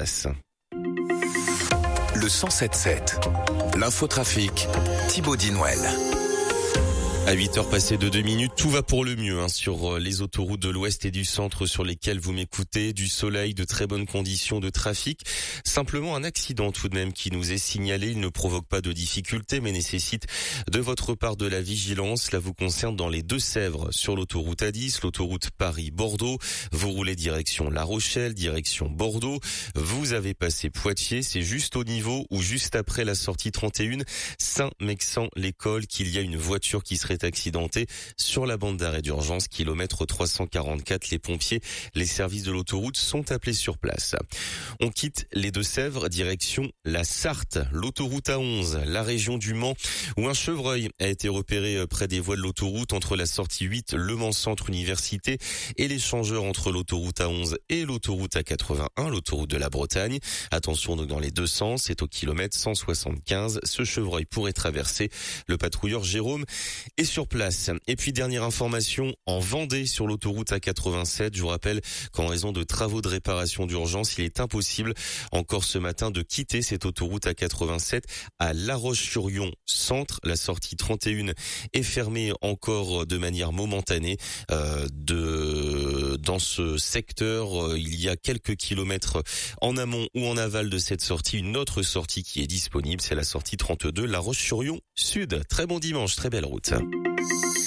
Alsace. Le 107.7, l'infotrafic, Thibaut Dinouel. À 8h passées de 2 minutes, tout va pour le mieux sur les autoroutes de l'Ouest et du Centre sur lesquelles vous m'écoutez. Du soleil, de très bonnes conditions de trafic. Simplement un accident tout de même qui nous est signalé. Il ne provoque pas de difficultés mais nécessite de votre part de la vigilance. Cela vous concerne dans les Deux-Sèvres sur l'autoroute A10, l'autoroute Paris-Bordeaux. Vous roulez direction La Rochelle, direction Bordeaux. Vous avez passé Poitiers. C'est juste au niveau ou juste après la sortie 31 Saint-Mexan-l'École qu'il y a une voiture qui serait accidenté sur la bande d'arrêt d'urgence, kilomètre 344. Les pompiers, les services de l'autoroute sont appelés sur place. On quitte les Deux-Sèvres, direction la Sarthe, l'autoroute A11, la région du Mans, où un chevreuil a été repéré près des voies de l'autoroute entre la sortie 8, Le Mans Centre Université, et l'échangeur entre l'autoroute A11 et l'autoroute A81, l'autoroute de la Bretagne. Attention donc dans les deux sens, c'est au kilomètre 175. Ce chevreuil pourrait traverser. Le patrouilleur Jérôme est sur place. Et puis dernière information, en Vendée sur l'autoroute A87, je vous rappelle qu'en raison de travaux de réparation d'urgence, il est impossible encore ce matin de quitter cette autoroute A87 à La Roche-sur-Yon centre. La sortie 31 est fermée encore de manière momentanée. Dans ce secteur, il y a quelques kilomètres en amont ou en aval de cette sortie, une autre sortie qui est disponible, c'est la sortie 32, La Roche-sur-Yon Sud. Très bon dimanche, très belle route.